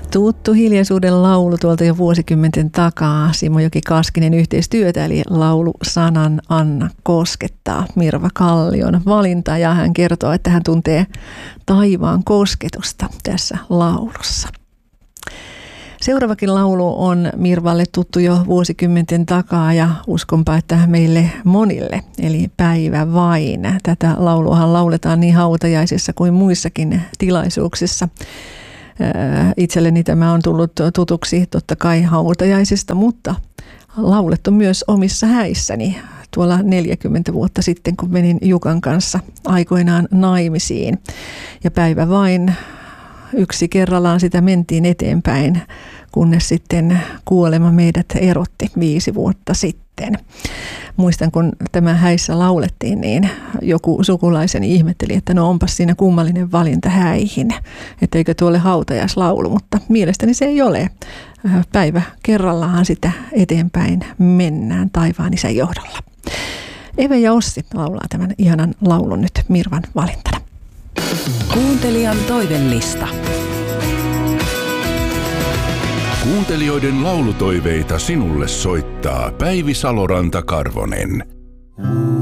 Tuttu hiljaisuuden laulu tuolta jo vuosikymmenten takaa. Simo Joki-Kaskinen yhteistyötä, eli laulu Sanan Anna koskettaa. Mirva Kallion valinta, ja hän kertoo, että hän tuntee taivaan kosketusta tässä laulussa. Seuraavakin laulu on Mirvalle tuttu jo vuosikymmenten takaa, ja uskonpa, että meille monille, eli Päivä vain. Tätä lauluahan lauletaan niin hautajaisissa kuin muissakin tilaisuuksissa. Itselleni tämä on tullut tutuksi totta kai hautajaisista, mutta laulettu myös omissa häissäni tuolla 40 vuotta sitten, kun menin Jukan kanssa aikoinaan naimisiin. Ja Päivä vain, yksi kerrallaan sitä mentiin eteenpäin, kunnes sitten kuolema meidät erotti 5 vuotta sitten. Muistan, kun tämä häissä laulettiin, niin joku sukulaiseni ihmetteli, että no onpas siinä kummallinen valinta häihin, että eikö tuolle hautajaislaulu, mutta mielestäni se ei ole. Päivä kerrallaan sitä eteenpäin mennään taivaan isän johdolla. Eve ja Ossi laulaa tämän ihanan laulun nyt Mirvan valintana. Kuuntelijan toivellista. Kuuntelijoiden laulutoiveita sinulle soittaa Päivi Saloranta-Karvonen.